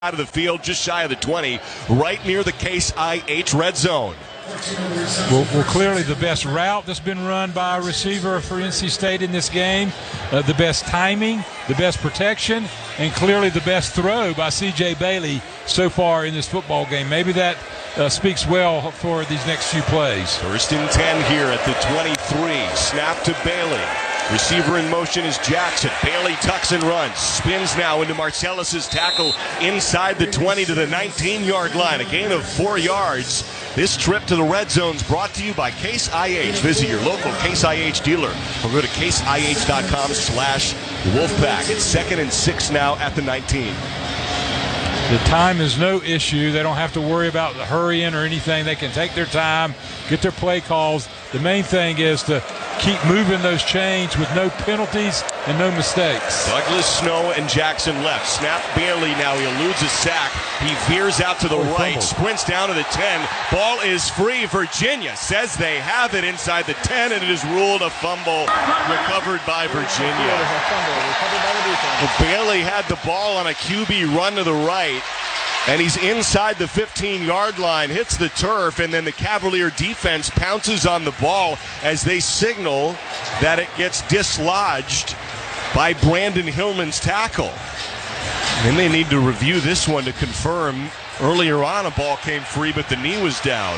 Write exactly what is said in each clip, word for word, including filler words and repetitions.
Out of the field, just shy of the twenty, right near the Case I H red zone. Well, well, clearly the best route that's been run by a receiver for N C State in this game, uh, the best timing, the best protection, and clearly the best throw by C J Bailey so far in this football game. Maybe that uh, speaks well for these next few plays. First and ten here at the twenty-three. Snap to Bailey. Receiver in motion is Jackson. Bailey tucks and runs. Spins now into Marcellus's tackle inside the twenty to the nineteen-yard line. A gain of four yards. This trip to the red zone is brought to you by Case I H. Visit your local Case I H dealer or go to case I H dot com slash Wolfpack. It's second and six now at the nineteen. The time is no issue. They don't have to worry about the hurrying or anything. They can take their time, get their play calls. The main thing is to keep moving those chains with no penalties and no mistakes. Douglas, Snow, and Jackson left. Snap Bailey now. He eludes a sack. He veers out to the oh, right, fumble. Sprints down to the ten. Ball is free. Virginia says they have it inside the ten, and it is ruled a fumble. Recovered by Virginia. Well, Bailey had the ball on a Q B run to the right, and he's inside the fifteen-yard line, hits the turf, and then the Cavalier defense pounces on the ball as they signal that it gets dislodged by Brandon Hillman's tackle. And they need to review this one to confirm. Earlier on, a ball came free, but the knee was down.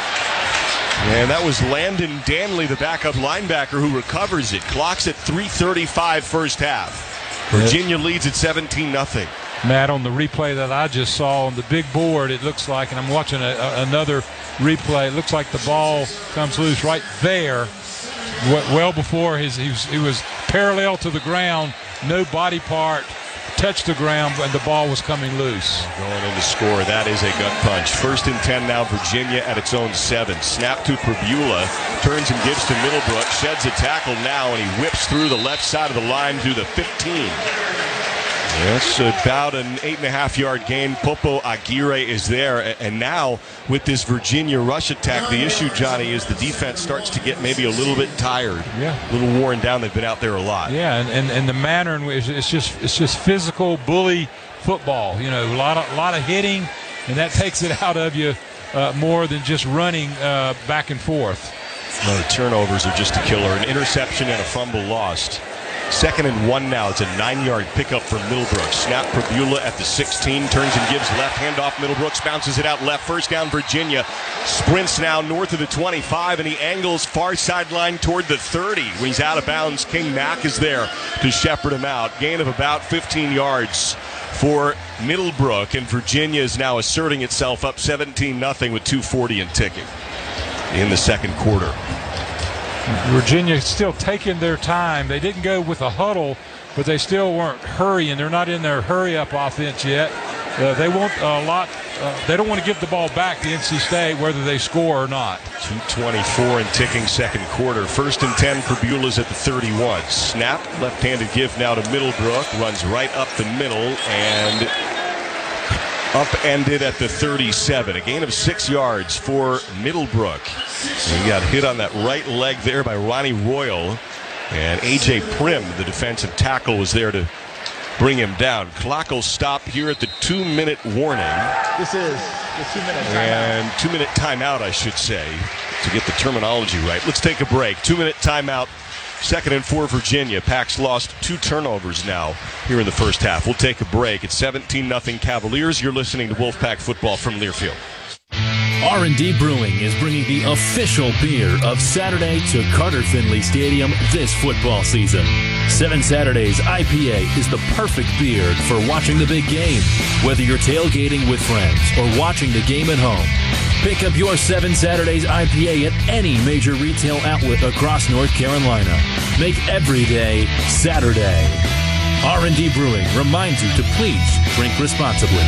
And that was Landon Danley, the backup linebacker, who recovers it. Clock's at three thirty-five first half. Virginia leads at seventeen nothing. Matt, on the replay that I just saw on the big board, it looks like, and I'm watching a, a, another replay, it looks like the ball comes loose right there, well before his, he was, he was parallel to the ground, no body part touched the ground, and the ball was coming loose. Going in to score, that is a gut punch. First and ten now, Virginia at its own seven. Snap to Pribula, turns and gives to Middlebrook, sheds a tackle now, and he whips through the left side of the line to the fifteen. That's about an eight and a half yard gain. Popo Aguirre is there. And now with this Virginia rush attack, the issue, Johnny, is the defense starts to get maybe a little bit tired. Yeah. A little worn down. They've been out there a lot. Yeah, and, and, and the manner in which it's just it's just physical bully football. You know, a lot of, a lot of hitting, and that takes it out of you uh, more than just running uh, back and forth. No, the turnovers are just a killer. An interception and a fumble lost. Second and one now. It's a nine-yard pickup for Middlebrook. Snap Pribula at the sixteen. Turns and gives left. Handoff Middlebrooks. Bounces it out left. First down Virginia. Sprints now north of the twenty-five, and he angles far sideline toward the thirty. When he's out of bounds, King Mack is there to shepherd him out. Gain of about fifteen yards for Middlebrook, and Virginia is now asserting itself up seventeen nothing with two forty and ticking in the second quarter. Virginia still taking their time. They didn't go with a huddle, but they still weren't hurrying. They're not in their hurry-up offense yet. Uh, they want a lot. Uh, they don't want to give the ball back to N C State, whether they score or not. two twenty-four and ticking second quarter. First and ten for Beulah's at the thirty-one. Snap, left-handed give now to Middlebrook. Runs right up the middle and upended at the thirty-seven. A gain of six yards for Middlebrook. He got hit on that right leg there by Ronnie Royal. And A J Prim, the defensive tackle, was there to bring him down. Clock will stop here at the two-minute warning. This is the two-minute timeout. And two-minute timeout, I should say, to get the terminology right. Let's take a break. Two-minute timeout. Second and four, Virginia. Pack's lost two turnovers now here in the first half. We'll take a break. It's seventeen nothing Cavaliers. You're listening to Wolfpack Football from Learfield. R and D Brewing is bringing the official beer of Saturday to Carter Finley Stadium this football season. Seven Saturdays I P A is the perfect beer for watching the big game, whether you're tailgating with friends or watching the game at home. Pick up your Seven Saturdays I P A at any major retail outlet across North Carolina. Make every day Saturday. R and D Brewing reminds you to please drink responsibly.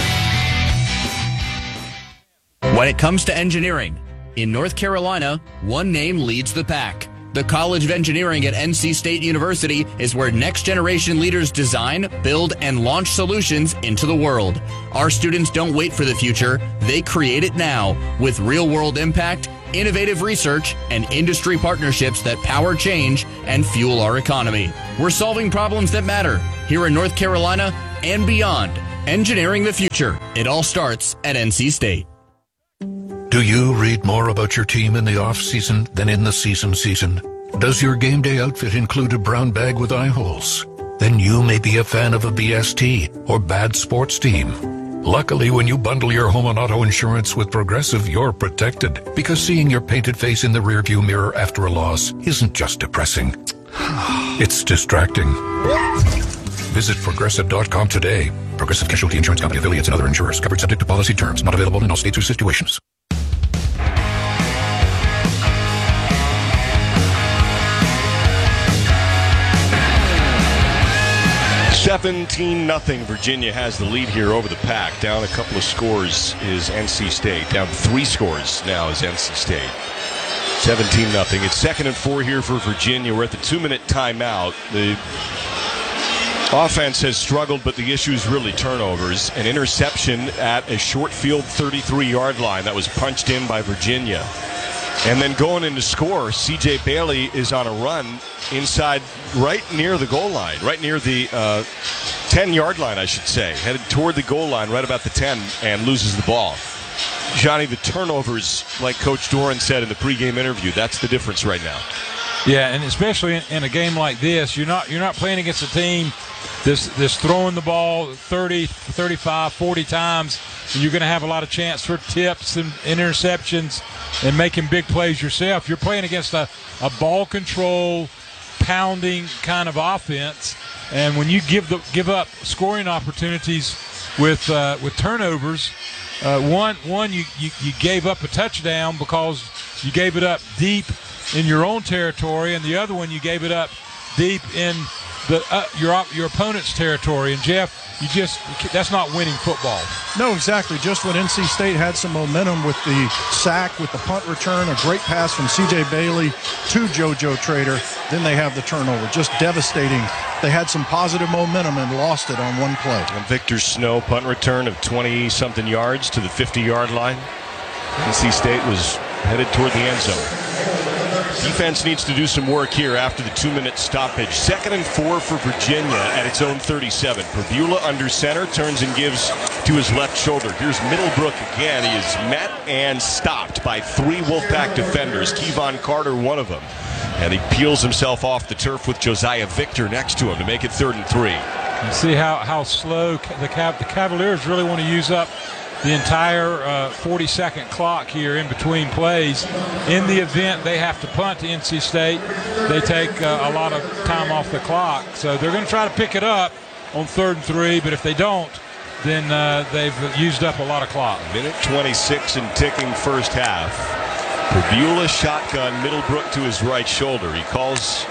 When it comes to engineering, in North Carolina, one name leads the pack. The College of Engineering at N C State University is where next-generation leaders design, build, and launch solutions into the world. Our students don't wait for the future. They create it now with real-world impact, innovative research, and industry partnerships that power change and fuel our economy. We're solving problems that matter here in North Carolina and beyond. Engineering the future. It all starts at N C State. Do you read more about your team in the off-season than in the season season? Does your game day outfit include a brown bag with eye holes? Then you may be a fan of a B S T or bad sports team. Luckily, when you bundle your home and auto insurance with Progressive, you're protected. Because seeing your painted face in the rearview mirror after a loss isn't just depressing. It's distracting. Visit Progressive dot com today. Progressive Casualty Insurance Company affiliates and other insurers. Covered subject to policy terms. Not available in all states or situations. seventeen nothing. Virginia has the lead here over the Pack. Down a couple of scores is N C State. Down three scores now is N C State. seventeen nothing. It's second and four here for Virginia. We're at the two-minute timeout. The offense has struggled, but the issue is really turnovers. An interception at a short field thirty-three-yard line that was punched in by Virginia. And then going into score, C J Bailey is on a run inside right near the goal line, right near the uh, ten-yard line, I should say, headed toward the goal line right about the ten and loses the ball. Johnny, the turnovers, like Coach Doran said in the pregame interview, that's the difference right now. Yeah, and especially in, in a game like this, you're not you're not playing against a team that's, that's throwing the ball thirty, thirty-five, forty times, and you're going to have a lot of chance for tips and interceptions and making big plays yourself. You're playing against a, a ball control, pounding kind of offense, and when you give the give up scoring opportunities with uh, with turnovers, uh, one one you, you you gave up a touchdown because you gave it up deep in your own territory, and the other one you gave it up deep in the uh, your your opponent's territory. And Jeff, you just that's not winning football. No, exactly. Just when N C State had some momentum with the sack, with the punt return, a great pass from C J Bailey to JoJo Trader, then they have the turnover. Just devastating. They had some positive momentum and lost it on one play. And Victor Snow, punt return of twenty-something yards to the fifty-yard line. N C State was headed toward the end zone. Defense needs to do some work here after the two-minute stoppage. Second and four for Virginia at its own thirty-seven. Purvula under center, turns and gives to his left shoulder. Here's Middlebrook again. He is met and stopped by three Wolfpack defenders. Kevon Carter, one of them. And he peels himself off the turf with Josiah Victor next to him to make it third and three. You see how, how slow the, Cav- the Cavaliers really want to use up the entire uh, forty-second clock here in between plays. In the event they have to punt to N C State, they take uh, a lot of time off the clock. So they're going to try to pick it up on third and three, but if they don't, then uh, they've used up a lot of clock. Minute twenty-six and ticking first half. Purvula shotgun, Middlebrook to his right shoulder. He calls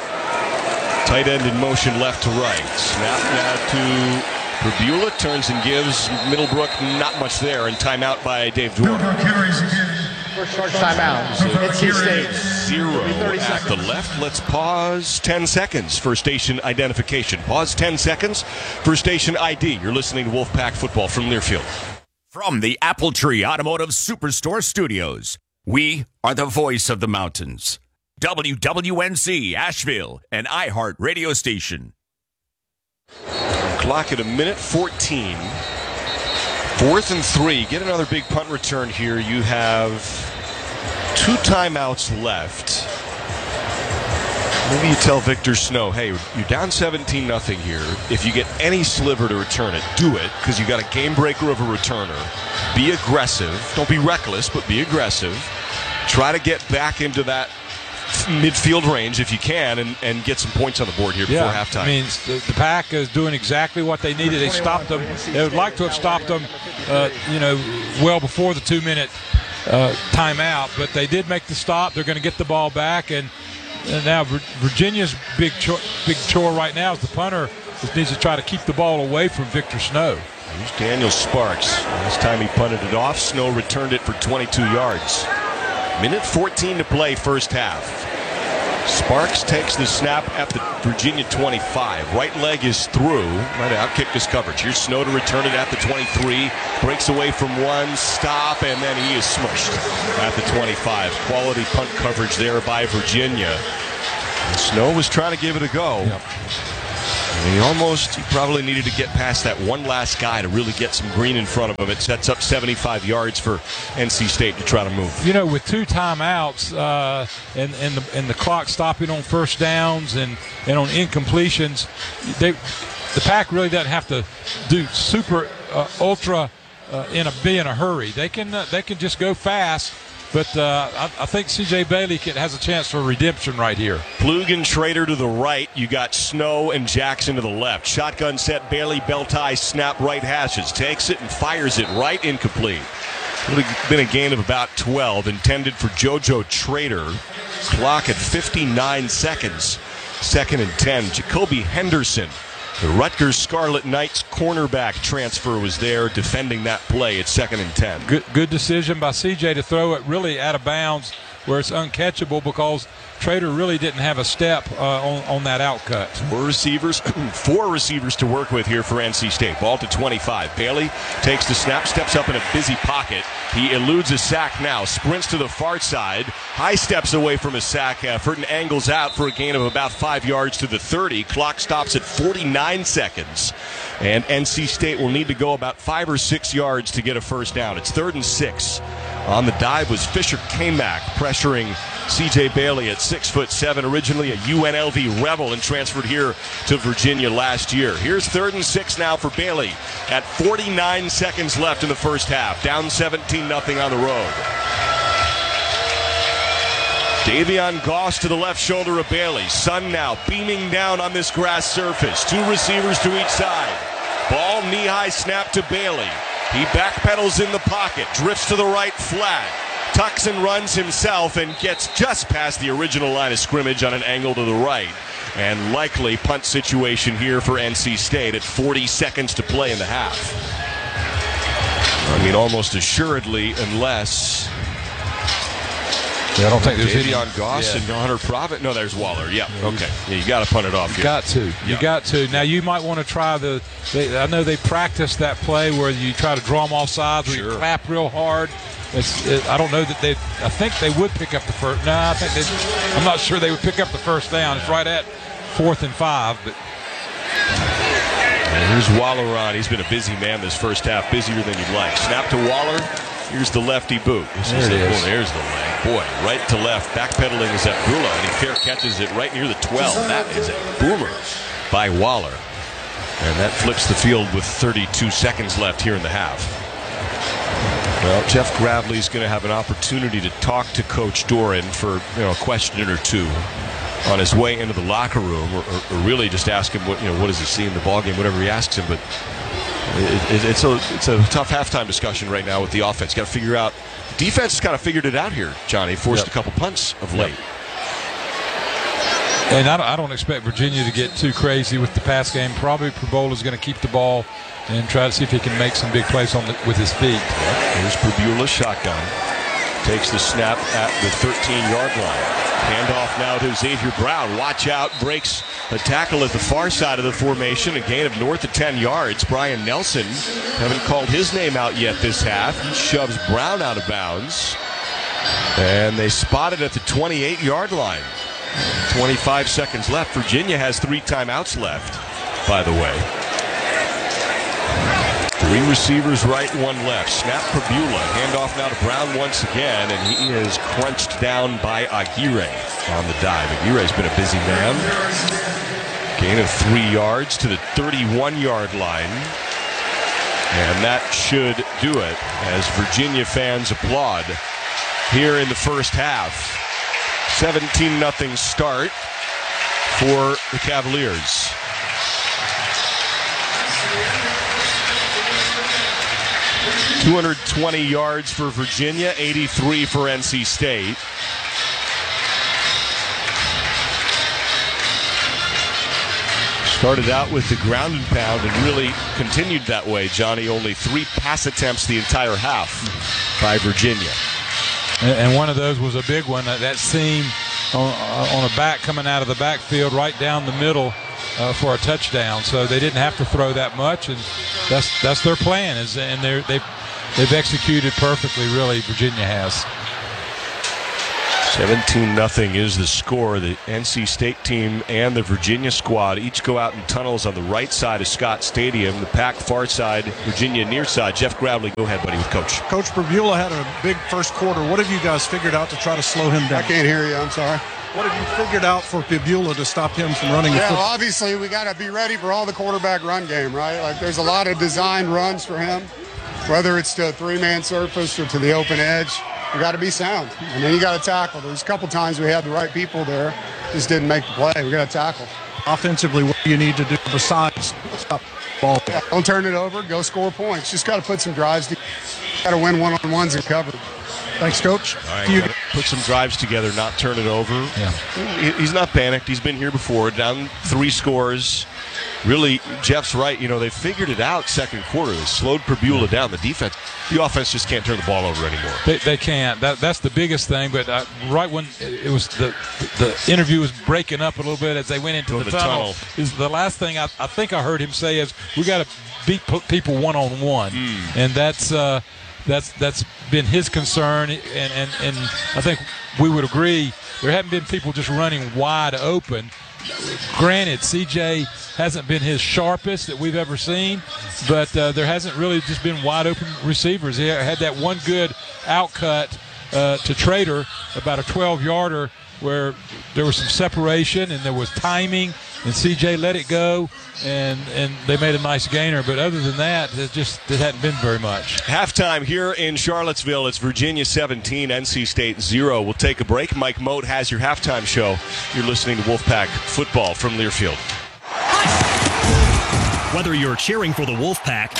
tight end in motion left to right. Snap now to Purvula, turns and gives Middlebrook, not much there, and timeout by Dave Dwyer. First charge timeout. N C State. Zero at the left. Let's pause ten seconds for station identification. Pause ten seconds for station I D. You're listening to Wolfpack Football from Learfield. From the Apple Tree Automotive Superstore Studios, we are the voice of the mountains. W W N C Asheville, an iHeart radio station. Clock at a minute fourteen. Fourth and three. Get another big punt return here. You have two timeouts left. Maybe you tell Victor Snow, hey, you're down seventeen nothing here. If you get any sliver to return it, do it, because you got a game breaker of a returner. Be aggressive. Don't be reckless, but be aggressive. Try to get back into that midfield range if you can, and, and get some points on the board here before yeah, halftime. I mean, the, the Pack is doing exactly what they needed. They stopped them. They would like to have stopped them, uh, you know, well before the two-minute uh, timeout, but they did make the stop. They're going to get the ball back, and, and now Virginia's big cho- big chore right now is the punter just needs to try to keep the ball away from Victor Snow. Here's Daniel Sparks. Last time he punted it off, Snow returned it for twenty-two yards. Minute fourteen to play first half. Sparks takes the snap at the Virginia twenty-five. Right leg is through. Right out, kicked his coverage. Here's Snow to return it at the twenty-three. Breaks away from one, stop, and then he is smushed at the twenty-five. Quality punt coverage there by Virginia. And Snow was trying to give it a go. Yep. And he almost, he probably needed to get past that one last guy to really get some green in front of him. It sets up seventy-five yards for N C State to try to move. You know, with two timeouts uh, and, and, the, and the clock stopping on first downs and, and on incompletions, they, the Pack really doesn't have to do super, uh, ultra, uh, in a, be in a hurry. They can, uh, they can just go fast. But uh, I, I think C J Bailey can, has a chance for redemption right here. Plug and Trader to the right. You got Snow and Jackson to the left. Shotgun set, Bailey, belt tie, snap, right hashes. Takes it and fires it right, incomplete. Would have been a gain of about twelve, intended for JoJo Trader. Clock at fifty-nine seconds. Second and ten. Jacoby Henderson, the Rutgers Scarlet Knights cornerback transfer, was there defending that play at second and ten. Good, good decision by C J to throw it really out of bounds where it's uncatchable because Trader really didn't have a step uh, on, on that outcut. Four receivers, four receivers to work with here for N C State. Ball to twenty-five. Bailey takes the snap, steps up in a busy pocket. He eludes a sack now, sprints to the far side, high steps away from a sack effort, and angles out for a gain of about five yards to the thirty. Clock stops at forty-nine seconds. And N C State will need to go about five or six yards to get a first down. It's third and six. On the dive was Fisher K-Mac pressuring C J Bailey at six foot seven, originally a U N L V Rebel and transferred here to Virginia last year. Here's third and six now for Bailey at forty-nine seconds left in the first half. Down seventeen nothing on the road. Davion Goss to the left shoulder of Bailey. Sun now beaming down on this grass surface. Two receivers to each side. Ball knee-high snap to Bailey. He backpedals in the pocket, drifts to the right flat, tucks and runs himself and gets just past the original line of scrimmage on an angle to the right. And likely punt situation here for N C State at forty seconds to play in the half. I mean, almost assuredly, unless... Yeah, I don't think there's any. Davion Goss yeah. and Hunter Provitt. No, there's Waller. Yeah, okay. Yeah, you got to punt it off here. Got to. You Yeah. got to. Now, you might want to try the they, – I know they practice that play where you try to draw them off sides, where Sure. you clap real hard. It's, it, I don't know that they – I think they would pick up the first – no, I think they – I'm not sure they would pick up the first down. It's right at fourth and five. But and here's Waller on. He's been a busy man this first half, busier than you'd like. Snap to Waller. Here's the lefty boot. This there is it the, is. Oh, there's the leg. Boy, right to left. Backpedaling is at Bula, and he fair catches it right near the twelve. That is a boomer by Waller. And that flips the field with thirty-two seconds left here in the half. Well, Jeff Gravely's going to have an opportunity to talk to Coach Doran for you know a question or two on his way into the locker room, or, or, or really just ask him what you know what does he see in the ballgame, whatever he asks him. But it, it, it's a it's a tough halftime discussion right now with the offense. Got to figure out. Defense has kind of figured it out here, Johnny. Forced Yep. a couple punts of late. Yep. And I don't, I don't expect Virginia to get too crazy with the pass game. Probably Perbola is going to keep the ball and try to see if he can make some big plays on the, with his feet. Yep. Here's Perbula, shotgun. Takes the snap at the thirteen-yard line. Handoff now to Xavier Brown. Watch out, breaks a tackle at the far side of the formation. A gain of north of ten yards. Brian Nelson, haven't called his name out yet this half. He shoves Brown out of bounds. And they spot it at the twenty-eight-yard line. twenty-five seconds left. Virginia has three timeouts left, by the way. Three receivers right, one left. Snap Perbula. Handoff now to Brown once again, and he is crunched down by Aguirre on the dive. Aguirre's been a busy man. Gain of three yards to the thirty-one-yard line. And that should do it as Virginia fans applaud here in the first half. seventeen nothing start for the Cavaliers. two hundred twenty yards for Virginia, eighty-three for N C State. Started out with the ground and pound and really continued that way, Johnny. Only three pass attempts the entire half by Virginia. And one of those was a big one. That seam on, on a back coming out of the backfield right down the middle uh, for a touchdown. So they didn't have to throw that much, and that's that's their plan. Is and they're, they've they've executed perfectly. Really, Virginia has. seventeen nothing is the score. The N C State team and the Virginia squad each go out in tunnels on the right side of Scott Stadium. The Pack far side, Virginia near side. Jeff Gravely, go ahead, buddy, with Coach. Coach Pribula had a big first quarter. What have you guys figured out to try to slow him down? I can't hear you. I'm sorry. What have you figured out for Pribula to stop him from running the Yeah, football? well, obviously we got to be ready for all the quarterback run game, right? Like there's a lot of designed runs for him, whether it's to a three-man surface or to the open edge. You got to be sound, and then you got to tackle. There's a couple times we had the right people there, just didn't make the play. We got to tackle. Offensively, what do you need to do besides stop the ball? Yeah, don't turn it over. Go score points. Just got to put some drives. Got to win one-on-ones and cover. Thanks, Coach. All right, you gotta put some drives together, not turn it over. Yeah. He- He's not panicked. He's been here before. Down three scores. Really, Jeff's right. You know, they figured it out second quarter. They slowed Pribula down. The defense, the offense just can't turn the ball over anymore. They, they can't. That, that's the biggest thing. But uh, right when it, it was the the interview was breaking up a little bit as they went into Go the, to the tunnel, tunnel. is the last thing I, I think I heard him say is we got to beat p- people one on one, and that's uh, that's that's been his concern. And, and and I think we would agree there haven't been people just running wide open. Granted, C J hasn't been his sharpest that we've ever seen, but uh, there hasn't really just been wide open receivers. He had that one good outcut uh, to Trader, about a twelve-yarder, where there was some separation and there was timing, and C J let it go, and, and they made a nice gainer. But other than that, it just it hadn't been very much. Halftime here in Charlottesville. It's Virginia seventeen, N C State zero. We'll take a break. Mike Moat has your halftime show. You're listening to Wolfpack Football from Learfield. Whether you're cheering for the Wolfpack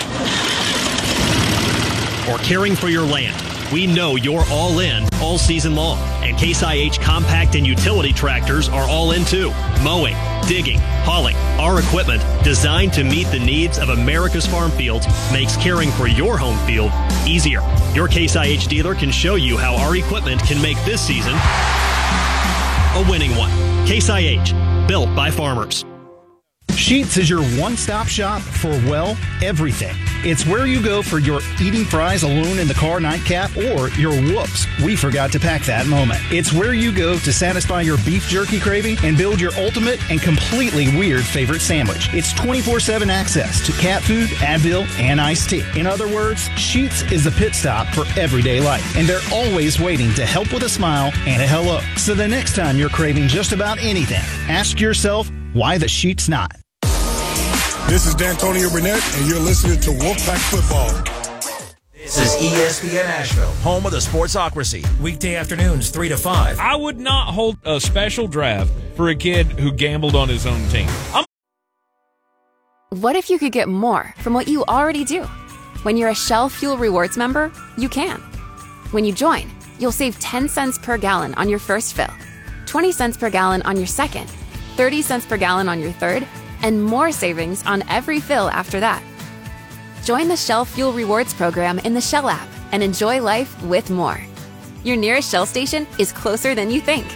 or caring for your land, we know you're all in all season long. And Case I H compact and utility tractors are all in too. Mowing, digging, hauling. Our equipment, designed to meet the needs of America's farm fields, makes caring for your home field easier. Your Case I H dealer can show you how our equipment can make this season a winning one. Case I H, built by farmers. Sheetz is your one-stop shop for, well, everything. It's where you go for your eating fries alone in the car nightcap or your whoops, we forgot to pack that moment. It's where you go to satisfy your beef jerky craving and build your ultimate and completely weird favorite sandwich. It's twenty-four seven access to cat food, Advil, and iced tea. In other words, Sheetz is a pit stop for everyday life, and they're always waiting to help with a smile and a hello. So the next time you're craving just about anything, ask yourself, why the Sheetz not? This is D'Antonio Burnett, and you're listening to Wolfpack Football. This is E S P N Asheville, home of the Sportsocracy. Weekday afternoons, three to five. I would not hold a special draft for a kid who gambled on his own team. I'm- What if you could get more from what you already do? When you're a Shell Fuel Rewards member, you can. When you join, you'll save ten cents per gallon on your first fill, twenty cents per gallon on your second, thirty cents per gallon on your third, and more savings on every fill after that. Join the Shell Fuel Rewards program in the Shell app and enjoy life with more. Your nearest Shell station is closer than you think.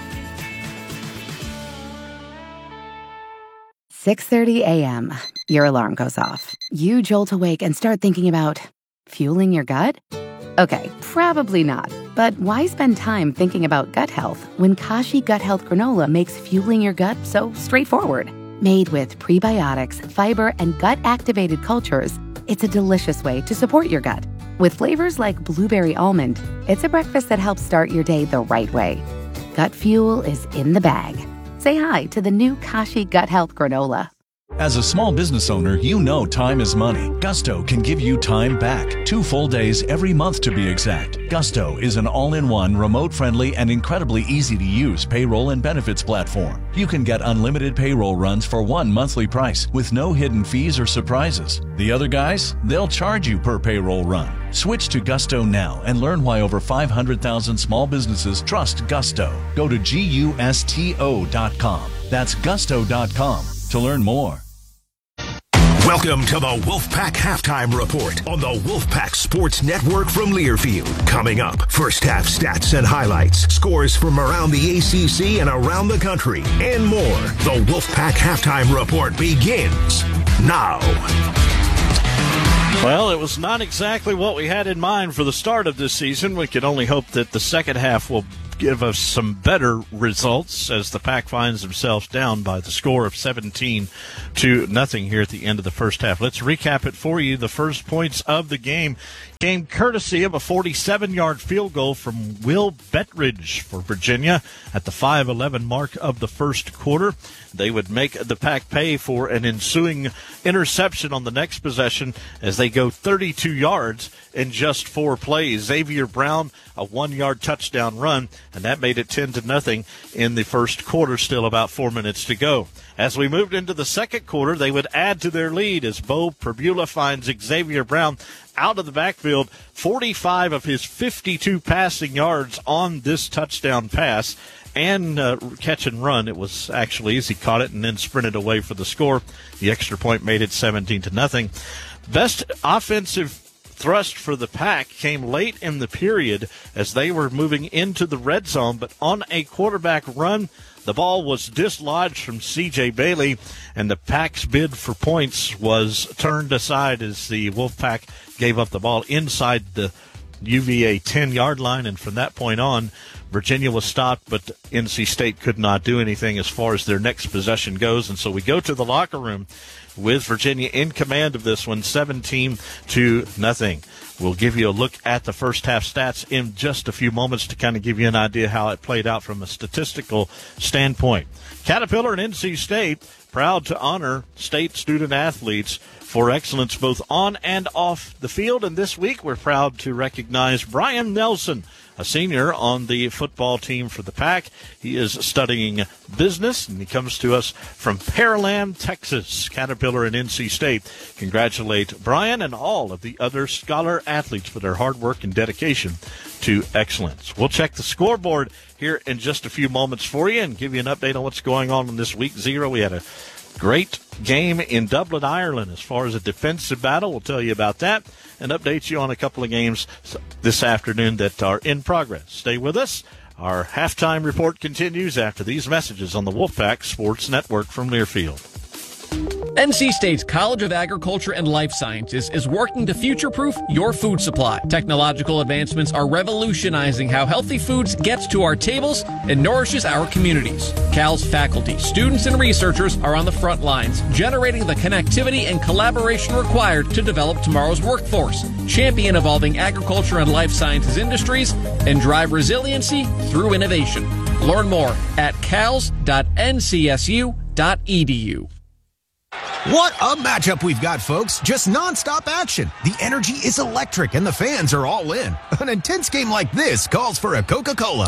six thirty a.m. Your alarm goes off. You jolt awake and start thinking about fueling your gut? Okay, probably not. But why spend time thinking about gut health when Kashi Gut Health Granola makes fueling your gut so straightforward? Made with prebiotics, fiber, and gut-activated cultures, it's a delicious way to support your gut. With flavors like blueberry almond, it's a breakfast that helps start your day the right way. Gut fuel is in the bag. Say hi to the new Kashi Gut Health Granola. As a small business owner, you know time is money. Gusto can give you time back. Two full days every month to be exact. Gusto is an all-in-one, remote-friendly, and incredibly easy-to-use payroll and benefits platform. You can get unlimited payroll runs for one monthly price with no hidden fees or surprises. The other guys, they'll charge you per payroll run. Switch to Gusto now and learn why over five hundred thousand small businesses trust Gusto. Go to gusto dot com. That's gusto dot com to learn more. Welcome to the Wolfpack Halftime Report on the Wolfpack Sports Network from Learfield. Coming up, first half stats and highlights, scores from around the A C C and around the country, and more. The Wolfpack Halftime Report begins now. Well, it was not exactly what we had in mind for the start of this season. We can only hope that the second half will give us some better results as the Pack finds themselves down by the score of seventeen to nothing here at the end of the first half. Let's recap it for you. The first points of the game came courtesy of a forty-seven-yard field goal from Will Bettridge for Virginia at the five eleven mark of the first quarter. They would make the Pack pay for an ensuing interception on the next possession as they go thirty-two yards in just four plays. Xavier Brown, a one-yard touchdown run, and that made it ten to nothing in the first quarter, still about four minutes to go. As we moved into the second quarter, they would add to their lead as Bo Perbula finds Xavier Brown out of the backfield, forty-five of his fifty-two passing yards on this touchdown pass and uh, catch and run. It was actually easy. Caught it and then sprinted away for the score. The extra point made it seventeen to nothing. Best offensive thrust for the Pack came late in the period as they were moving into the red zone, but on a quarterback run, the ball was dislodged from C J Bailey, and the Pack's bid for points was turned aside as the Wolfpack gave up the ball inside the U V A ten-yard line, and from that point on, Virginia was stopped, but N C State could not do anything as far as their next possession goes. And so we go to the locker room with Virginia in command of this one, seventeen to nothing. We'll give you a look at the first half stats in just a few moments to kind of give you an idea how it played out from a statistical standpoint. Caterpillar and N C State proud to honor state student athletes for excellence both on and off the field. And this week we're proud to recognize Brian Nelson, a senior on the football team for the Pack. He is studying business, and he comes to us from Pearland, Texas. Caterpillar and N C State congratulate Brian and all of the other scholar athletes for their hard work and dedication to excellence. We'll check the scoreboard here in just a few moments for you and give you an update on what's going on in this week zero. We had a great game in Dublin, Ireland as far as a defensive battle. We'll tell you about that and update you on a couple of games this afternoon that are in progress. Stay with us. Our halftime report continues after these messages on the Wolfpack Sports Network from Learfield. N C State's College of Agriculture and Life Sciences is working to future-proof your food supply. Technological advancements are revolutionizing how healthy foods gets to our tables and nourishes our communities. Cal's faculty, students, and researchers are on the front lines, generating the connectivity and collaboration required to develop tomorrow's workforce, champion evolving agriculture and life sciences industries, and drive resiliency through innovation. Learn more at cals dot n c s u dot e d u. What a matchup we've got, folks. Just nonstop action. The energy is electric and the fans are all in. An intense game like this calls for a Coca-Cola.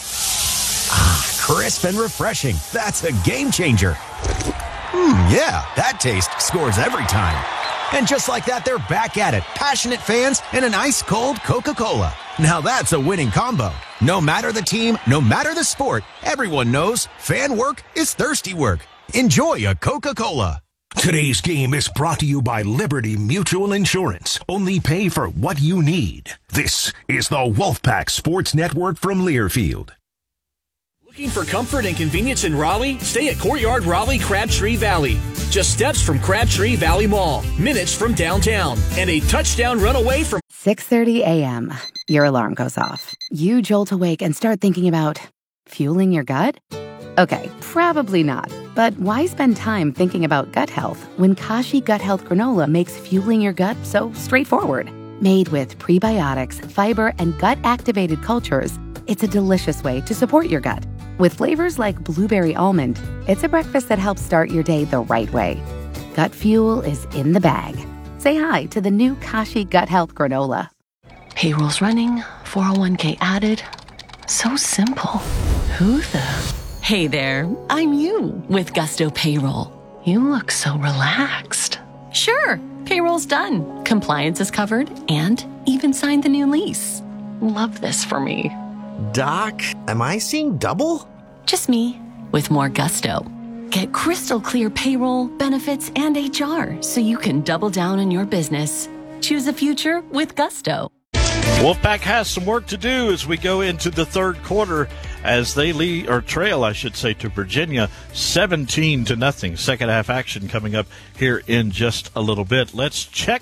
Ah, crisp and refreshing. That's a game changer. Hmm, yeah, that taste scores every time. And just like that, they're back at it. Passionate fans and an ice-cold Coca-Cola. Now that's a winning combo. No matter the team, no matter the sport, everyone knows fan work is thirsty work. Enjoy a Coca-Cola. Today's game is brought to you by Liberty Mutual Insurance. Only pay for what you need. This is the Wolfpack Sports Network from Learfield. Looking for comfort and convenience in Raleigh? Stay at Courtyard Raleigh Crabtree Valley. Just steps from Crabtree Valley Mall, minutes from downtown, and a touchdown run away from six thirty a.m. Your alarm goes off. You jolt awake and start thinking about fueling your gut? Okay, probably not. But why spend time thinking about gut health when Kashi Gut Health Granola makes fueling your gut so straightforward? Made with prebiotics, fiber, and gut-activated cultures, it's a delicious way to support your gut. With flavors like blueberry almond, it's a breakfast that helps start your day the right way. Gut fuel is in the bag. Say hi to the new Kashi Gut Health Granola. Payroll's running, four oh one k added. So simple. Who the... Hey there, I'm you with Gusto Payroll. You look so relaxed. Sure, payroll's done. Compliance is covered and even signed the new lease. Love this for me. Doc, am I seeing double? Just me with more Gusto. Get crystal clear payroll, benefits, and H R so you can double down on your business. Choose a future with Gusto. Wolfpack has some work to do as we go into the third quarter as they lead, or trail, I should say, to Virginia, seventeen to nothing. Second half action coming up here in just a little bit. Let's check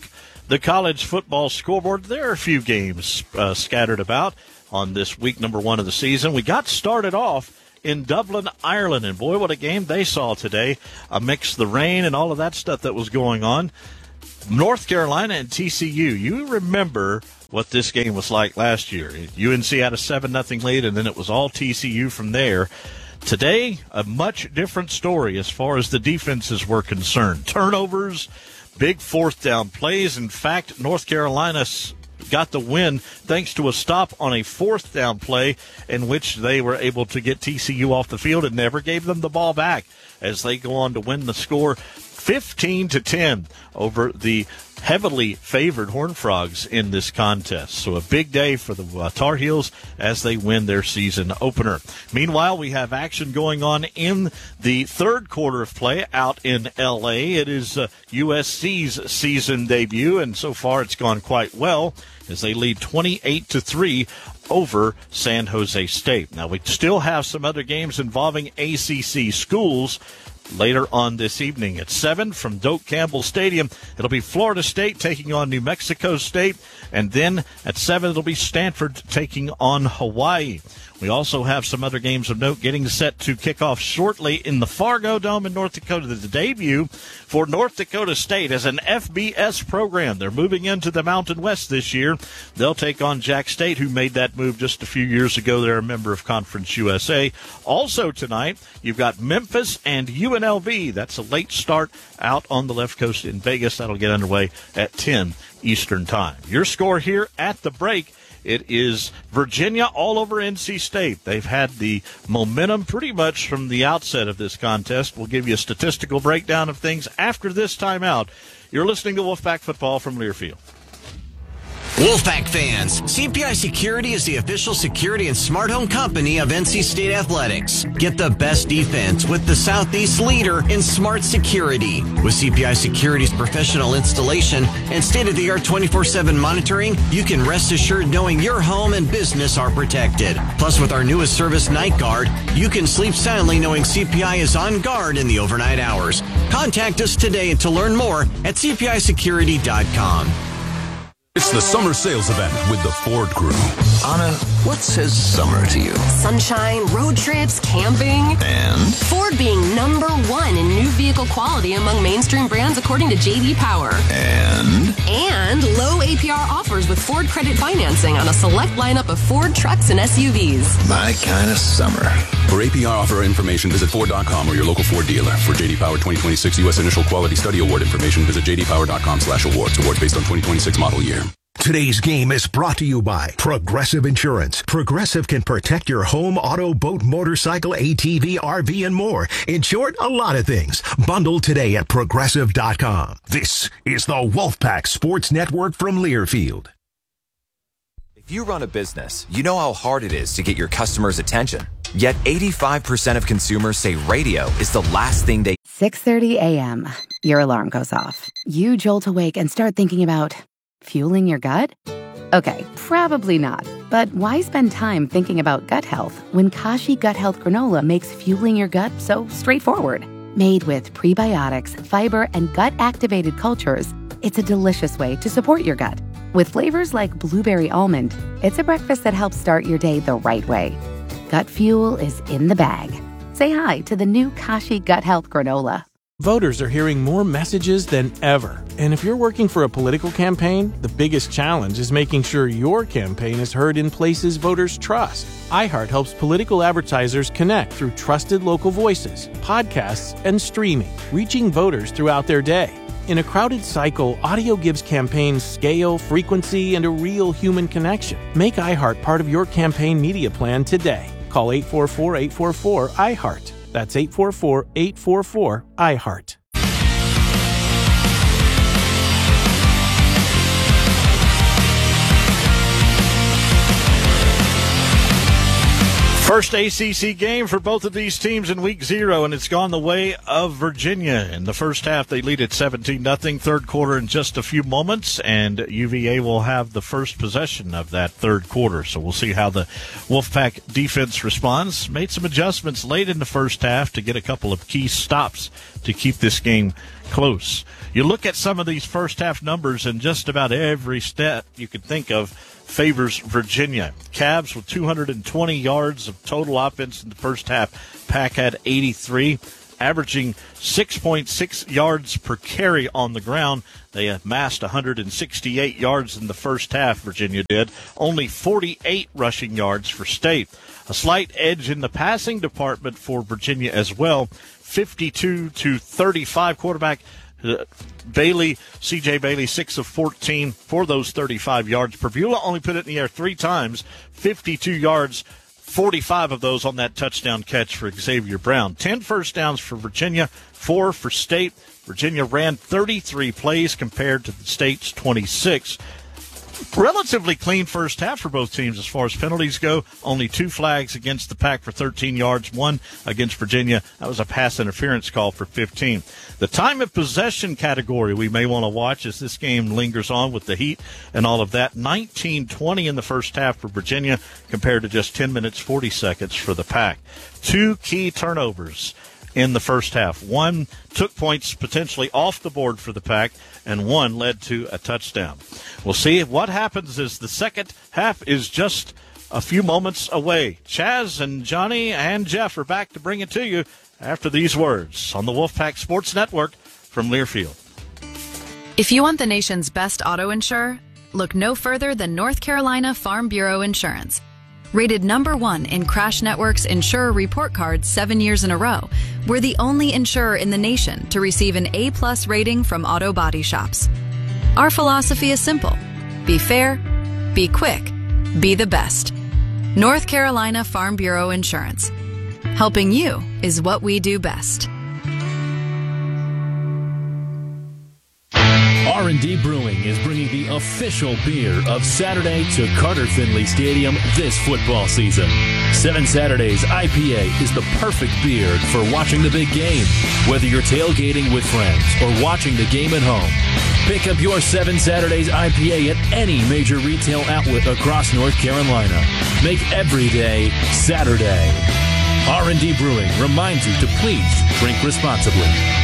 the college football scoreboard. There are a few games uh, scattered about on this week number one of the season. We got started off in Dublin, Ireland, and boy, what a game they saw today amidst the rain and all of that stuff that was going on. North Carolina and T C U. You remember what this game was like last year. U N C had a seven nothing lead, and then it was all T C U from there. Today, a much different story as far as the defenses were concerned. Turnovers, big fourth down plays. In fact, North Carolina got the win thanks to a stop on a fourth down play in which they were able to get T C U off the field and never gave them the ball back as they go on to win the score fifteen to ten over the heavily favored Horned Frogs in this contest. So a big day for the uh, Tar Heels as they win their season opener. Meanwhile, we have action going on in the third quarter of play out in L A. It is uh, U S C's season debut, and so far it's gone quite well as they lead twenty-eight to three over San Jose State. Now, we still have some other games involving A C C schools later on this evening at seven from Doak Campbell Stadium. It'll be Florida State taking on New Mexico State, and then at seven it'll be Stanford taking on Hawaii. We also have some other games of note getting set to kick off shortly in the Fargo Dome in North Dakota. The debut for North Dakota State as an F B S program. They're moving into the Mountain West this year. They'll take on Jack State, who made that move just a few years ago. They're a member of Conference U S A. Also tonight, you've got Memphis and U N L V. That's a late start out on the left coast in Vegas. That'll get underway at ten Eastern Time. Your score here at the break. It is Virginia all over N C State. They've had the momentum pretty much from the outset of this contest. We'll give you a statistical breakdown of things after this timeout. You're listening to Wolfpack Football from Learfield. Wolfpack fans, C P I Security is the official security and smart home company of N C State Athletics. Get the best defense with the Southeast leader in smart security. With C P I Security's professional installation and state-of-the-art twenty-four seven monitoring, you can rest assured knowing your home and business are protected. Plus, with our newest service, Night Guard, you can sleep soundly knowing C P I is on guard in the overnight hours. Contact us today to learn more at C P I security dot com. It's the summer sales event with the Ford Crew. Anna, what says summer to you? Sunshine, road trips, camping. And? Ford being number one in new vehicle quality among mainstream brands according to J D Power. And? And low A P R offers with Ford credit financing on a select lineup of Ford trucks and S U Vs. My kind of summer. For A P R offer information, visit Ford dot com or your local Ford dealer. For J D Power twenty twenty-six U S Initial Quality Study Award information, visit J D Power dot com slash awards. Awards based on twenty twenty-six model year. Today's game is brought to you by Progressive Insurance. Progressive can protect your home, auto, boat, motorcycle, A T V, R V, and more. In short, a lot of things. Bundle today at Progressive dot com. This is the Wolfpack Sports Network from Learfield. If you run a business, you know how hard it is to get your customers' attention. Yet eighty-five percent of consumers say radio is the last thing they... six thirty a.m. Your alarm goes off. You jolt awake and start thinking about fueling your gut? Okay, probably not. But why spend time thinking about gut health when Kashi Gut Health Granola makes fueling your gut so straightforward? Made with prebiotics, fiber, and gut-activated cultures, it's a delicious way to support your gut. With flavors like blueberry almond, it's a breakfast that helps start your day the right way. Gut fuel is in the bag. Say hi to the new Kashi Gut Health Granola. Voters are hearing more messages than ever. And if you're working for a political campaign, the biggest challenge is making sure your campaign is heard in places voters trust. iHeart helps political advertisers connect through trusted local voices, podcasts, and streaming, reaching voters throughout their day. In a crowded cycle, audio gives campaigns scale, frequency, and a real human connection. Make iHeart part of your campaign media plan today. Call eight four four, eight four four, I heart. That's eight four four, eight four four, I heart. First A C C game for both of these teams in week zero, and it's gone the way of Virginia. In the first half, they lead at seventeen nothing. Third quarter in just a few moments, and U V A will have the first possession of that third quarter. So we'll see how the Wolfpack defense responds. Made some adjustments late in the first half to get a couple of key stops to keep this game close. You look at some of these first half numbers, and just about every stat you could think of favors Virginia. Cavs with two hundred twenty yards of total offense in the first half. Pack had eighty-three, averaging six point six yards per carry on the ground. They amassed one hundred sixty-eight yards in the first half, Virginia did. Only forty-eight rushing yards for State. A slight edge in the passing department for Virginia as well. fifty-two to thirty-five quarterback uh, Bailey, C J Bailey, six of fourteen for those thirty-five yards. Purvula only put it in the air three times, fifty-two yards, forty-five of those on that touchdown catch for Xavier Brown. ten first downs for Virginia, four for State. Virginia ran thirty-three plays compared to the State's twenty-six. Relatively clean first half for both teams as far as penalties go. Only two flags against the Pack for thirteen yards, one against Virginia. That was a pass interference call for fifteen. The time of possession category we may want to watch as this game lingers on with the heat and all of that. nineteen twenty in the first half for Virginia compared to just ten minutes, forty seconds for the Pack. Two key turnovers in the first half. One took points potentially off the board for the Pack, and one led to a touchdown. We'll see what happens as the second half is just a few moments away. Chaz and Johnny and Jeff are back to bring it to you after these words on the Wolfpack Sports Network from Learfield. If you want the nation's best auto insurer, look no further than North Carolina Farm Bureau Insurance. Rated number one in Crash Network's Insurer Report Card seven years in a row, we're the only insurer in the nation to receive an A-plus rating from auto body shops. Our philosophy is simple. Be fair, be quick, be the best. North Carolina Farm Bureau Insurance. Helping you is what we do best. R and D Brewing is bringing the official beer of Saturday to Carter Finley Stadium this football season. Seven Saturdays I P A is the perfect beer for watching the big game, whether you're tailgating with friends or watching the game at home. Pick up your Seven Saturdays I P A at any major retail outlet across North Carolina. Make every day Saturday. R and D Brewing reminds you to please drink responsibly.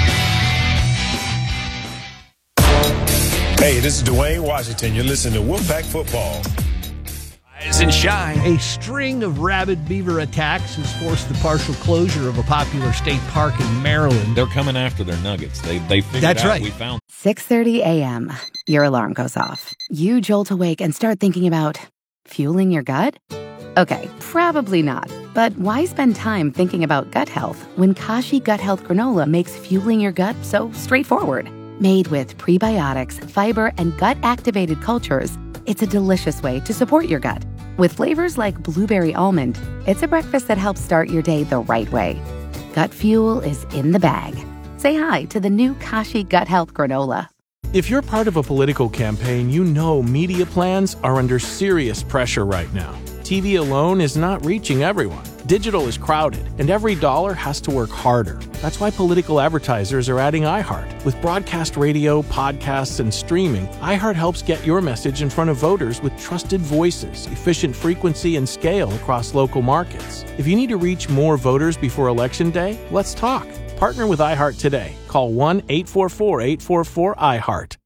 Hey, this is Dwayne Washington. You're listening to Wolfpack Football. Rise and shine. A string of rabid beaver attacks has forced the partial closure of a popular state park in Maryland. They're coming after their nuggets. They they figured That's out right. we found. six thirty a.m. Your alarm goes off. You jolt awake and start thinking about fueling your gut? Okay, probably not. But why spend time thinking about gut health when Kashi Gut Health Granola makes fueling your gut so straightforward? Made with prebiotics, fiber, and gut-activated cultures, it's a delicious way to support your gut. With flavors like blueberry almond, it's a breakfast that helps start your day the right way. Gut fuel is in the bag. Say hi to the new Kashi Gut Health Granola. If you're part of a political campaign, you know media plans are under serious pressure right now. T V alone is not reaching everyone. Digital is crowded, and every dollar has to work harder. That's why political advertisers are adding iHeart. With broadcast radio, podcasts, and streaming, iHeart helps get your message in front of voters with trusted voices, efficient frequency, and scale across local markets. If you need to reach more voters before Election Day, let's talk. Partner with iHeart today. Call one eight four four, eight four four, I heart.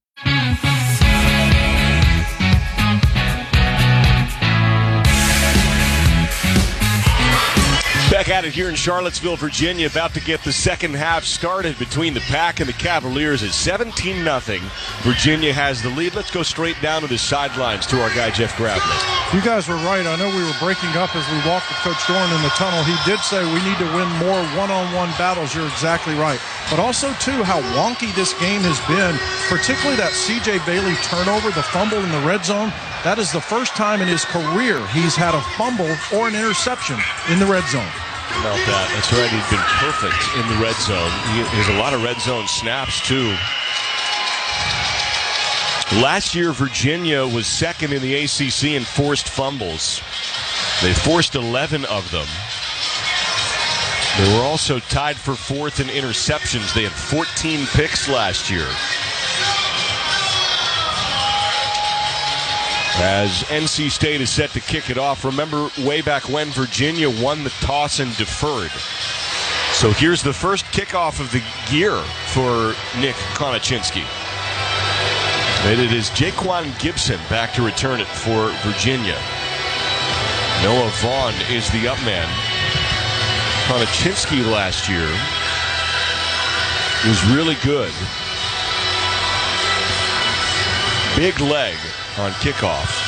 Back at it here in Charlottesville, Virginia, about to get the second half started between the Pack and the Cavaliers at seventeen nothing. Virginia has the lead. Let's go straight down to the sidelines to our guy, Jeff Gravely. You guys were right. I know we were breaking up as we walked with Coach Doran in the tunnel. He did say we need to win more one-on-one battles. You're exactly right. But also, too, how wonky this game has been, particularly that C J Bailey turnover, the fumble in the red zone. That is the first time in his career he's had a fumble or an interception in the red zone. About that. That's right. He's been perfect in the red zone. He has a lot of red zone snaps, too. Last year, Virginia was second in the A C C in forced fumbles. They forced eleven of them. They were also tied for fourth in interceptions. They had fourteen picks last year. As N C State is set to kick it off, remember way back when Virginia won the toss and deferred. So here's the first kickoff of the year for Nick Konochinski. And it is Jaquan Gibson back to return it for Virginia. Noah Vaughn is the up man. Konochinski last year was really good. Big leg on kickoffs.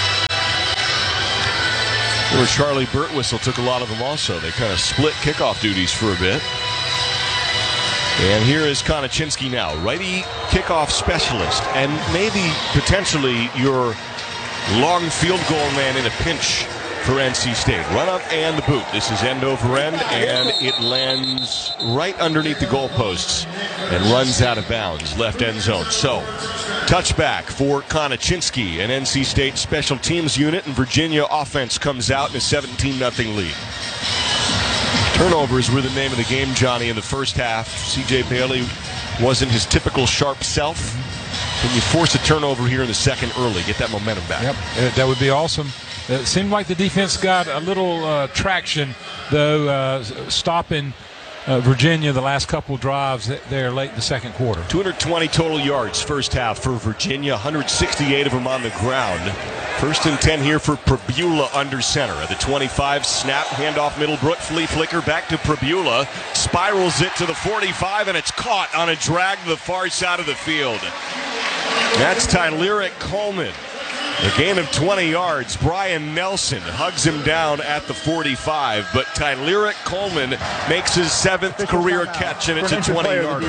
Where Charlie Birtwistle took a lot of them also. They kind of split kickoff duties for a bit. And here is Konochinski now, righty kickoff specialist, and maybe potentially your long field goal man in a pinch for N C State. Run up and the boot. This is end over end, and it lands right underneath the goalposts and runs out of bounds, left end zone. So, touchback for Konochinski, an N C State special teams unit, and Virginia offense comes out in a seventeen nothing lead. Turnovers were the name of the game, Johnny, in the first half. C J Bailey wasn't his typical sharp self. Can you force a turnover here in the second early, get that momentum back? Yep, uh, that would be awesome. It seemed like the defense got a little uh, traction, though, uh, stopping uh, Virginia the last couple drives there late in the second quarter. two hundred twenty total yards first half for Virginia, one hundred sixty-eight of them on the ground. First and ten here for Pribula under center. At the twenty-five, snap, handoff Middlebrook, flea flicker back to Pribula, spirals it to the forty-five, and it's caught on a drag to the far side of the field. That's Tylyric Coleman. A gain of twenty yards. Brian Nelson hugs him down at the forty-five, but Tylyric Coleman makes his seventh career catch, and it's a twenty-yarder.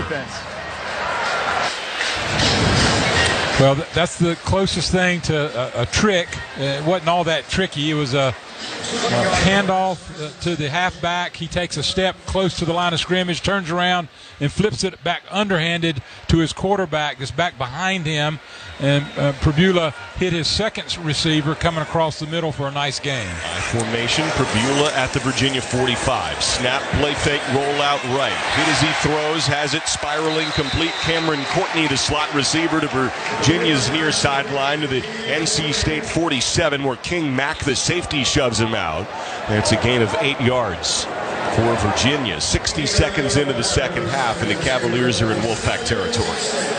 Well, that's the closest thing to a, a trick. It wasn't all that tricky. It was a, a handoff to the halfback. He takes a step close to the line of scrimmage, turns around, and flips it back underhanded to his quarterback that's back behind him. And uh, Pribula hit his second receiver coming across the middle for a nice gain. Formation, Pribula at the Virginia forty-five. Snap, play fake, roll out right. Hit as he throws, has it spiraling complete. Cameron Courtney, the slot receiver, to Virginia's near sideline to the N C State forty-seven, where King Mack, the safety, shoves him out. And it's a gain of eight yards for Virginia. sixty seconds into the second half, and the Cavaliers are in Wolfpack territory.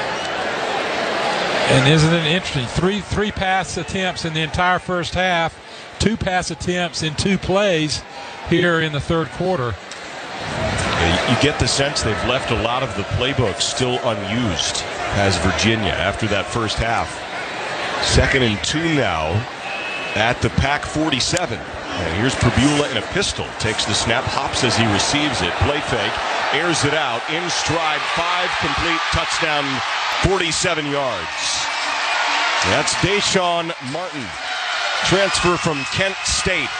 And isn't it interesting? Three three pass attempts in the entire first half, two pass attempts in two plays here in the third quarter. You get the sense they've left a lot of the playbook still unused as Virginia after that first half. Second and two now at the Pack forty-seven. And here's Pribula in a pistol. Takes the snap, hops as he receives it. Play fake, airs it out, in stride, five, complete, touchdown, forty-seven yards. That's Deshaun Martin, transfer from Kent State.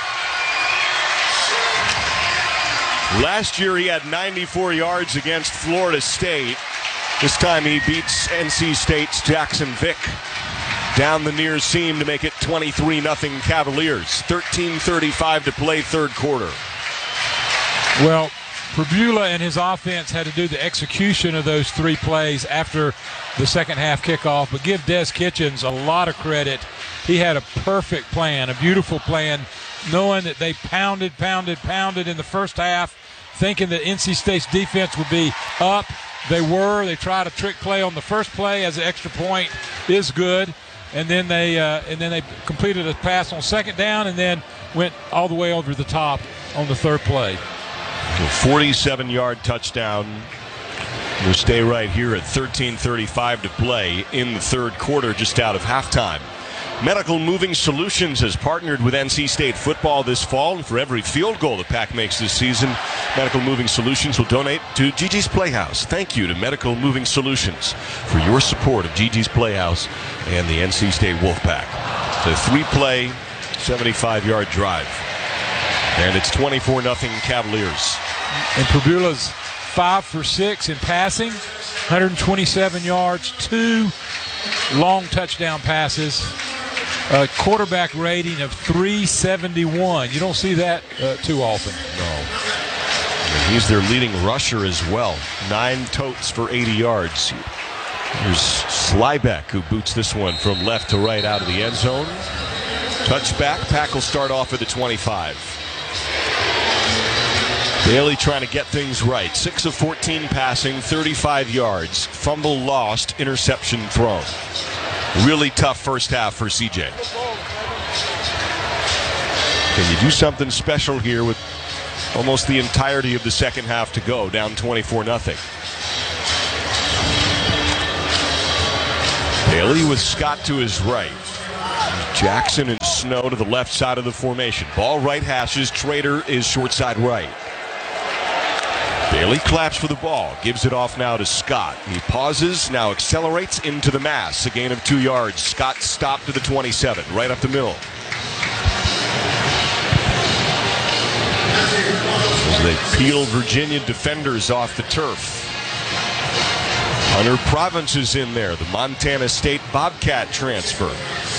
Last year he had ninety-four yards against Florida State. This time he beats N C State's Jackson Vick down the near seam to make it twenty-three nothing Cavaliers. thirteen thirty-five to play third quarter. Well, Pribula and his offense had to do the execution of those three plays after the second half kickoff, but give Des Kitchens a lot of credit. He had a perfect plan, a beautiful plan, knowing that they pounded, pounded, pounded in the first half, thinking that N C State's defense would be up. They were. They tried a trick play on the first play as an extra point is good, and then they uh, and then they completed a pass on second down, and then went all the way over the top on the third play. forty-seven yard touchdown. We'll stay right here at thirteen thirty-five to play in the third quarter, just out of halftime. Medical Moving Solutions has partnered with N C State football this fall, and for every field goal the Pack makes this season, Medical Moving Solutions will donate to Gigi's Playhouse. Thank you to Medical Moving Solutions for your support of Gigi's Playhouse and the N C State Wolfpack. It's a three-play, seventy-five yard drive. And it's twenty-four nothing Cavaliers. And Pribula's five for six in passing, one hundred twenty-seven yards, two long touchdown passes, a quarterback rating of three seventy-one. You don't see that uh, too often. No. And he's their leading rusher as well. Nine totes for eighty yards. Here's Slybeck, who boots this one from left to right out of the end zone. Touchback. Pack will start off at the twenty-five. Bailey trying to get things right. six of fourteen passing, thirty-five yards. Fumble lost, interception thrown. Really tough first half for C J. Can you do something special here with almost the entirety of the second half to go, down twenty-four nothing? Bailey with Scott to his right. Jackson and Snow to the left side of the formation. Ball right hashes. Trader is short side right. Bailey claps for the ball. Gives it off now to Scott. He pauses, now accelerates into the mass. A gain of two yards. Scott stopped to the twenty-seven, right up the middle. As they peel Virginia defenders off the turf. Hunter Province is in there, the Montana State Bobcat transfer.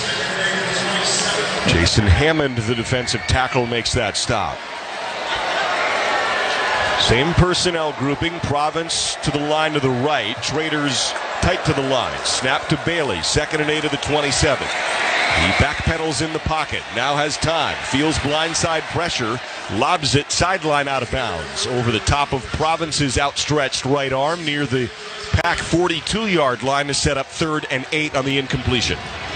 Jason Hammond, the defensive tackle, makes that stop. Same personnel grouping. Province to the line to the right. Traders tight to the line. Snap to Bailey. Second and eight of the twenty-seven. He backpedals in the pocket. Now has time. Feels blindside pressure. Lobs it sideline out of bounds. Over the top of Province's outstretched right arm near the Pack forty-two yard line to set up third and eight on the incompletion.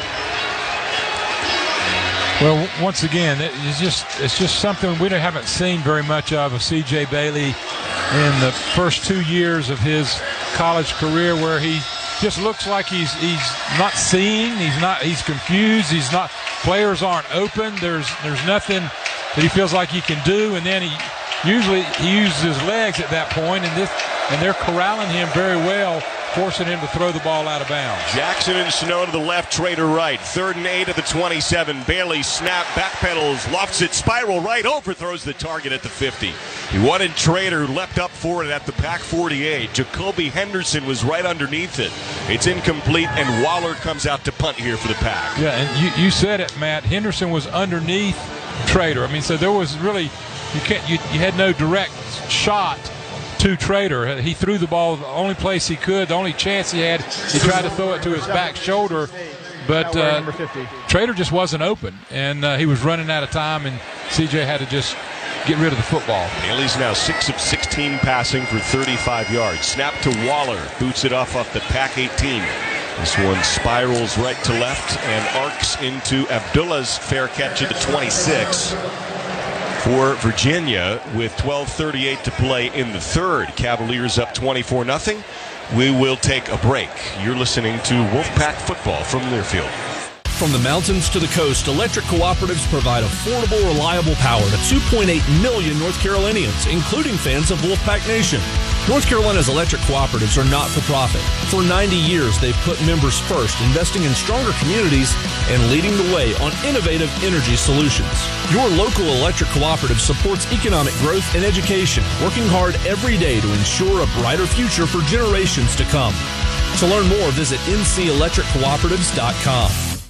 Well, once again, it's just it's just something we haven't seen very much of of C J Bailey in the first two years of his college career, where he just looks like he's he's not seeing, he's not he's confused, he's not players aren't open. There's there's nothing that he feels like he can do, and then he usually he uses his legs at that point, and this and they're corralling him very well, forcing him to throw the ball out of bounds. Jackson and Snow to the left, Trader right. Third and eight of the twenty-seven. Bailey snap, backpedals, lofts it, spiral right, overthrows the target at the fifty. He wanted Trader, leapt up for it at the Pack forty-eight. Jacoby Henderson was right underneath it. It's incomplete, and Waller comes out to punt here for the Pack. Yeah, and you, you said it, Matt. Henderson was underneath Trader. I mean, so there was really, you can't, you, you had no direct shot to Trader. He threw the ball the only place he could, the only chance he had. He tried to throw it to his back shoulder, but uh, Trader just wasn't open, and uh, he was running out of time, and C J had to just get rid of the football. Bailey's now six of sixteen passing for thirty-five yards. Snap to Waller, boots it off off the Pack eighteen. This one spirals right to left and arcs into Abdullah's fair catch at the twenty-six. For Virginia with twelve thirty-eight to play in the third. Cavaliers up twenty-four nothing. We will take a break. You're listening to Wolfpack Football from Learfield. From the mountains to the coast, electric cooperatives provide affordable, reliable power to two point eight million North Carolinians, including fans of Wolfpack Nation. North Carolina's electric cooperatives are not for profit. For ninety years, they've put members first, investing in stronger communities and leading the way on innovative energy solutions. Your local electric cooperative supports economic growth and education, working hard every day to ensure a brighter future for generations to come. To learn more, visit N C electric cooperatives dot com.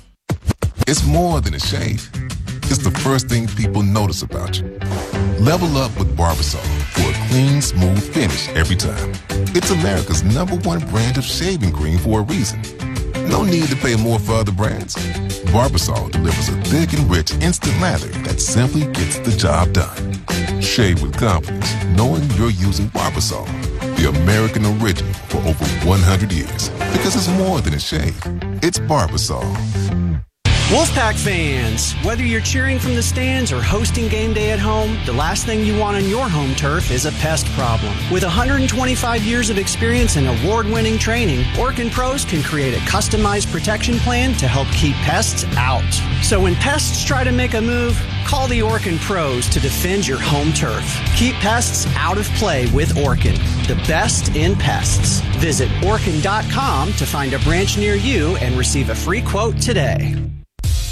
It's more than a shave. It's the first thing people notice about you. Level up with Barbasol for a clean, smooth finish every time. It's America's number one brand of shaving cream for a reason. No need to pay more for other brands. Barbasol delivers a thick and rich instant lather that simply gets the job done. Shave with confidence, knowing you're using Barbasol, the American original for over one hundred years. Because it's more than a shave. It's Barbasol. Wolfpack fans, whether you're cheering from the stands or hosting game day at home, the last thing you want on your home turf is a pest problem. With one hundred twenty-five years of experience and award-winning training, Orkin Pros can create a customized protection plan to help keep pests out. So when pests try to make a move, call the Orkin Pros to defend your home turf. Keep pests out of play with Orkin, the best in pests. Visit Orkin dot com to find a branch near you and receive a free quote today.